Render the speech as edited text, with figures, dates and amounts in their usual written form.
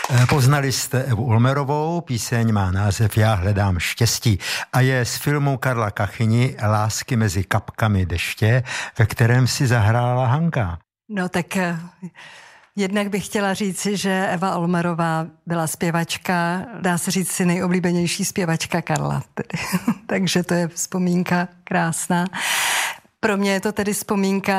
Poznali jste Evu Ulmerovou, píseň má název Já hledám štěstí a je z filmu Karla Kachyni Lásky mezi kapkami deště, ve kterém si zahrála Hanka. No tak jednak bych chtěla říci, že Eva Ulmerová byla zpěvačka, dá se říct si nejoblíbenější zpěvačka Karla. Takže to je vzpomínka krásná. Pro mě je to tedy vzpomínka